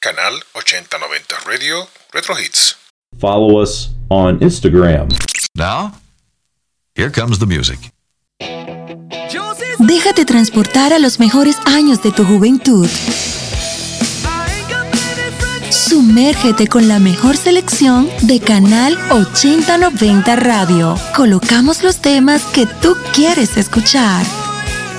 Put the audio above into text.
Canal 8090 Radio Retro Hits. Follow us on Instagram. Now, here comes the music. Déjate transportar a los mejores años de tu juventud. Sumérgete con la mejor selección de Canal 8090 Radio. Colocamos los temas que tú quieres escuchar.